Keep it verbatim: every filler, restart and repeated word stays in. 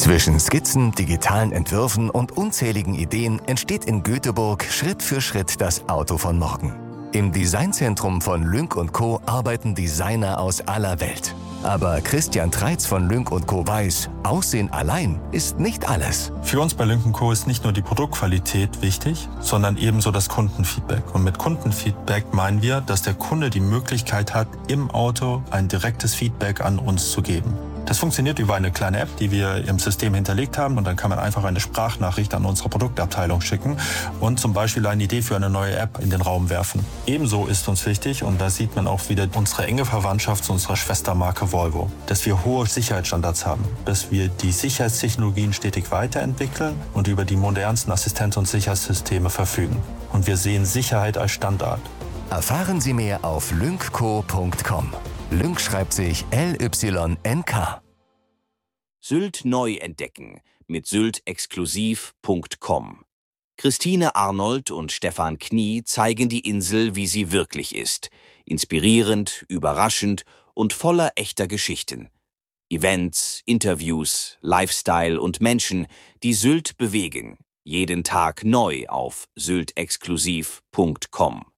Zwischen Skizzen, digitalen Entwürfen und unzähligen Ideen entsteht in Göteborg Schritt für Schritt das Auto von morgen. Im Designzentrum von Lynk und Co. arbeiten Designer aus aller Welt. Aber Christian Treitz von Lynk und Co. weiß, Aussehen allein ist nicht alles. Für uns bei Lynk und Co. ist nicht nur die Produktqualität wichtig, sondern ebenso das Kundenfeedback. Und mit Kundenfeedback meinen wir, dass der Kunde die Möglichkeit hat, im Auto ein direktes Feedback an uns zu geben. Das funktioniert über eine kleine App, die wir im System hinterlegt haben, und dann kann man einfach eine Sprachnachricht an unsere Produktabteilung schicken und zum Beispiel eine Idee für eine neue App in den Raum werfen. Ebenso ist uns wichtig, und da sieht man auch wieder unsere enge Verwandtschaft zu unserer Schwestermarke Volvo, dass wir hohe Sicherheitsstandards haben, dass wir die Sicherheitstechnologien stetig weiterentwickeln und über die modernsten Assistenz- und Sicherheitssysteme verfügen. Und wir sehen Sicherheit als Standard. Erfahren Sie mehr auf lynkco punkt com. Lynk schreibt sich L Y N K. Sylt neu entdecken mit sylt exklusiv punkt com. Christine Arnold und Stefan Knie zeigen die Insel, wie sie wirklich ist. Inspirierend, überraschend und voller echter Geschichten. Events, Interviews, Lifestyle und Menschen, die Sylt bewegen. Jeden Tag neu auf sylt exklusiv punkt com.